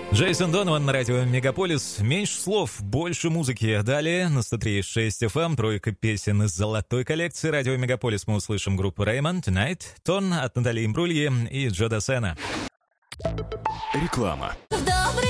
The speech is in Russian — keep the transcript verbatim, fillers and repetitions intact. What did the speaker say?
Джейсон Донован на радио Мегаполис. Меньше слов, больше музыки. Далее на сто три и шесть эф эм тройка песен из золотой коллекции радио Мегаполис. Мы услышим группу Raymond, Tonight, Тон от Натали Имбрульи и Джо Дассена. Реклама.